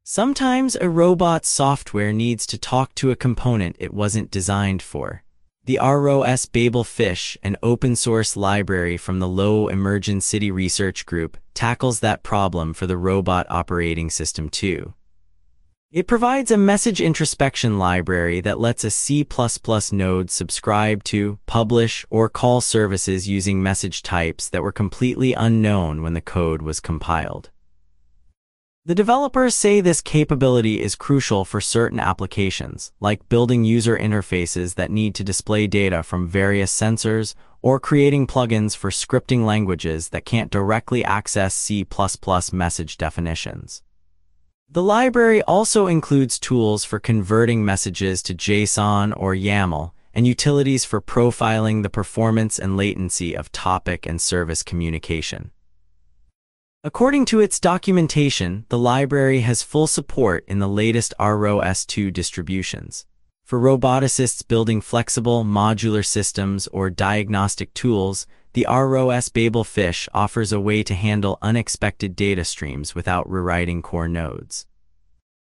Sometimes a robot's software needs to talk to a component it wasn't designed for. The ROS Babel Fish, an open-source library from the Low Emergent City Research Group, tackles that problem for the robot operating system too. It provides a message introspection library that lets a C++ node subscribe to, publish, or call services using message types that were completely unknown when the code was compiled. The developers say this capability is crucial for certain applications, like building user interfaces that need to display data from various sensors, or creating plugins for scripting languages that can't directly access C++ message definitions. The library also includes tools for converting messages to JSON or YAML, and utilities for profiling the performance and latency of topic and service communication. According to its documentation, the library has full support in the latest ROS2 distributions. For roboticists building flexible, modular systems or diagnostic tools, the ROS Babel Fish offers a way to handle unexpected data streams without rewriting core nodes.